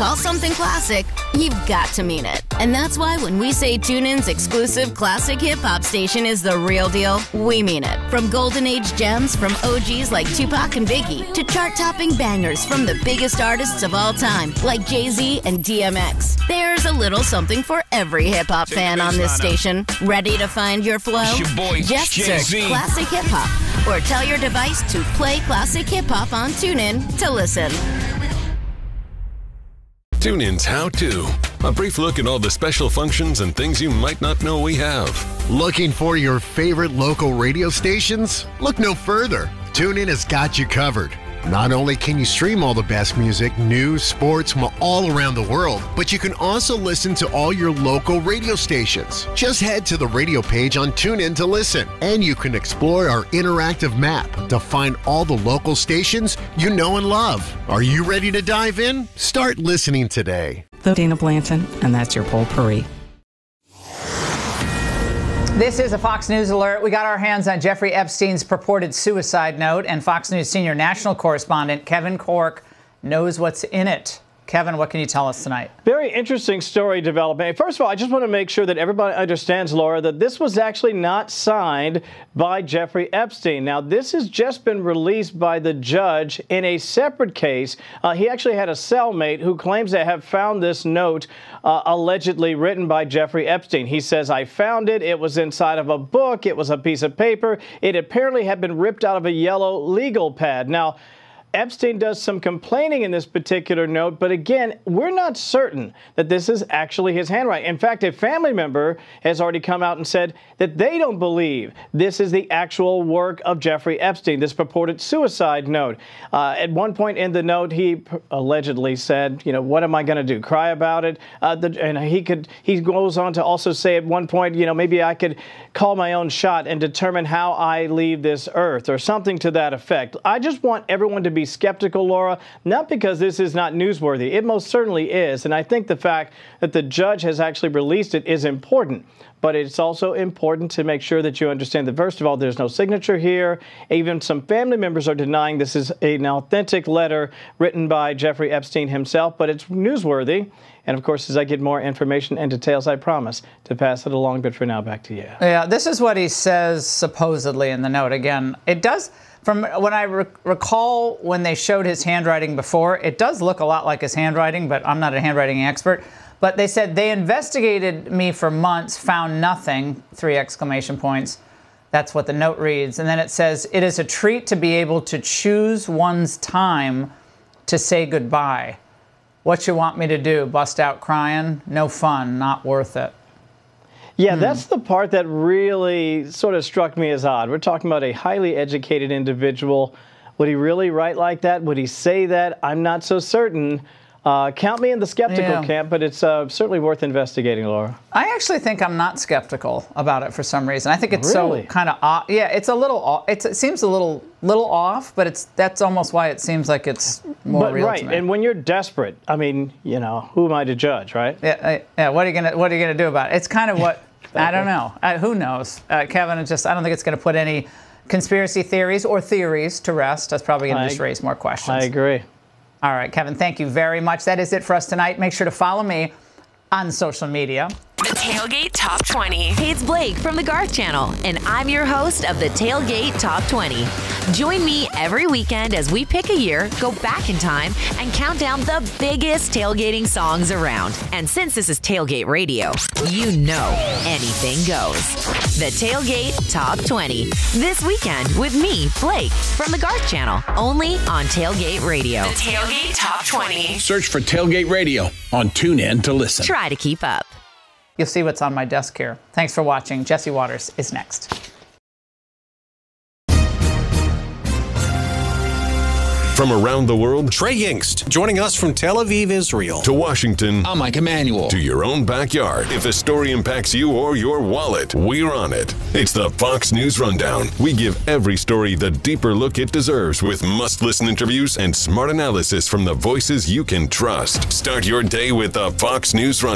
call something classic, you've got to mean it. And that's why when we say TuneIn's exclusive classic hip-hop station is the real deal, we mean it. From golden age gems from OGs like Tupac and Biggie to chart-topping bangers from the biggest artists of all time like Jay-Z and DMX. There's a little something for every hip-hop fan on this station. Ready to find your flow? It's your boy, Just Jay-Z. search Classic Hip Hop or tell your device to play Classic Hip Hop on TuneIn to listen. TuneIn's How To. A brief look at all the special functions and things you might not know we have. Looking for your favorite local radio stations? Look no further. TuneIn has got you covered. Not only can you stream all the best music, news, sports from all around the world, but you can also listen to all your local radio stations. Just head to the radio page on TuneIn to listen, and you can explore our interactive map to find all the local stations you know and love. Are you ready to dive in? Start listening today. Dana Blanton, and that's your Paul Puri. This is a Fox News alert. We got our hands on Jeffrey Epstein's purported suicide note, and Fox News senior national correspondent Kevin Corke knows what's in it. Kevin, what can you tell us tonight? Very interesting story developing. First of all, I just want to make sure that everybody understands, Laura, that this was actually not signed by Jeffrey Epstein. Now, this has just been released by the judge in a separate case. He actually had a cellmate who claims to have found this note allegedly written by Jeffrey Epstein. He says, I found it. It was inside of a book. It was a piece of paper. It apparently had been ripped out of a yellow legal pad. Now, Epstein does some complaining in this particular note, but again, we're not certain that this is actually his handwriting. In fact, a family member has already come out and said that they don't believe this is the actual work of Jeffrey Epstein, this purported suicide note. At one point in the note, he allegedly said, you know, what am I going to do, cry about it? And he goes on to also say at one point, you know, maybe I could call my own shot and determine how I leave this earth, or something to that effect. I just want everyone to be skeptical, Laura, not because this is not newsworthy. It most certainly is. And I think the fact that the judge has actually released it is important. But it's also important to make sure that you understand that, first of all, there's no signature here. Even some family members are denying this is an authentic letter written by Jeffrey Epstein himself, but it's newsworthy. And, of course, as I get more information and details, I promise to pass it along. But for now, back to you. Yeah, this is what he says supposedly in the note. Again, it does, from when I recall when they showed his handwriting before, it does look a lot like his handwriting, but I'm not a handwriting expert. But they said they investigated me for months, found nothing, 3 exclamation points. That's what the note reads. And then it says, it is a treat to be able to choose one's time to say goodbye. What you want me to do? Bust out crying? No fun, not worth it. Yeah, that's the part that really sort of struck me as odd. We're talking about a highly educated individual. Would he really write like that? Would he say that? I'm not so certain. Count me in the skeptical camp, but it's certainly worth investigating, Laura. I actually think I'm not skeptical about it for some reason. I think it's so kind of off. Yeah, it's a little off. It seems a little off, but that's almost why it seems like it's more real to me. And when you're desperate, I mean, you know, who am I to judge, right? Yeah. What are you gonna do about it? It's kind of what I don't know. Who knows, Kevin? I don't think it's going to put any conspiracy theories or theories to rest. That's probably going to just raise more questions. I agree. All right, Kevin, thank you very much. That is it for us tonight. Make sure to follow me on social media. The Tailgate Top 20. Hey, it's Blake from the Garth Channel, and I'm your host of the Tailgate Top 20. Join me every weekend as we pick a year, go back in time, and count down the biggest tailgating songs around. And since this is Tailgate Radio, you know anything goes. The Tailgate Top 20. This weekend with me, Blake, from the Garth Channel, only on Tailgate Radio. The Tailgate Top 20. Search for Tailgate Radio on TuneIn to listen. Try to keep up. You'll see what's on my desk here. Thanks for watching. Jesse Waters is next. From around the world, Trey Yingst, joining us from Tel Aviv, Israel. To Washington, I'm Mike Emanuel. To your own backyard. If a story impacts you or your wallet, we're on it. It's the Fox News Rundown. We give every story the deeper look it deserves with must-listen interviews and smart analysis from the voices you can trust. Start your day with the Fox News Rundown.